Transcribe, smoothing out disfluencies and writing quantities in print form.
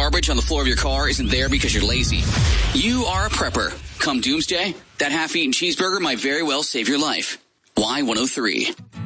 garbage on the floor of your car isn't there because you're lazy. You are a prepper. Come doomsday, that half-eaten cheeseburger might very well save your life. Y103.